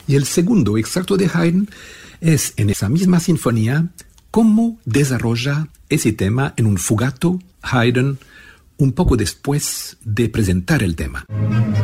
Y el segundo extracto de Haydn es en esa misma sinfonía cómo desarrolla ese tema en un fugato Haydn un poco después de presentar el tema.